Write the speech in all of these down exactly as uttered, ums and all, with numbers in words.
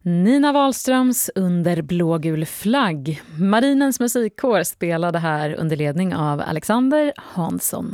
Nina Wahlströms Under blågul flagg. Marinens musikkår spelade här under ledning av Alexander Hansson.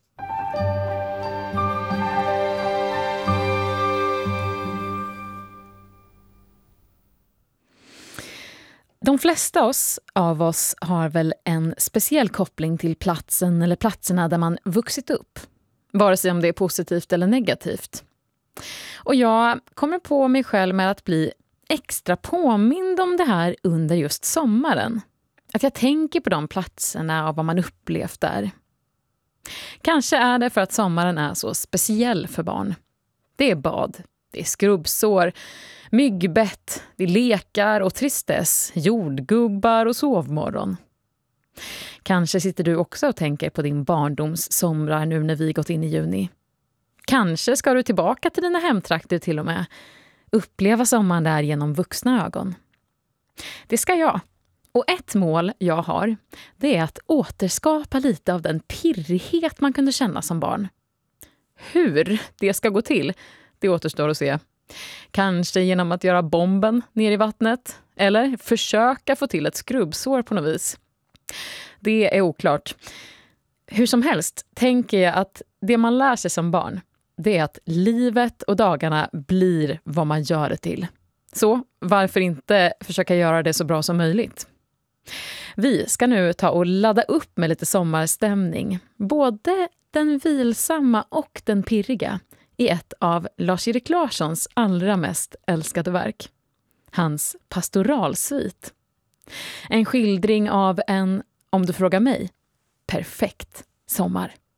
De flesta oss av oss har väl en speciell koppling till platsen eller platserna där man vuxit upp. Vare sig om det är positivt eller negativt. Och jag kommer på mig själv med att bli extra påmind om det här under just sommaren. Att jag tänker på de platserna och vad man upplevt där. Kanske är det för att sommaren är så speciell för barn. Det är bad, det är skrubbsår, myggbett, det är lekar och tristess, jordgubbar och sovmorgon. Kanske sitter du också och tänker på din barndoms somrar nu när vi gått in i juni. Kanske ska du tillbaka till dina hemtrakter till och med. Uppleva sommaren där genom vuxna ögon. Det ska jag. Och ett mål jag har, det är att återskapa lite av den pirrighet man kunde känna som barn. Hur det ska gå till, det återstår att se. Kanske genom att göra bomben ner i vattnet. Eller försöka få till ett skrubbsår på något vis. Det är oklart. Hur som helst tänker jag att det man lär sig som barn, det är att livet och dagarna blir vad man gör det till. Så varför inte försöka göra det så bra som möjligt? Vi ska nu ta och ladda upp med lite sommarstämning. Både den vilsamma och den pirriga i ett av Lars-Erik Larssons allra mest älskade verk. Hans pastoralsvit. En skildring av en, om du frågar mig, perfekt sommar.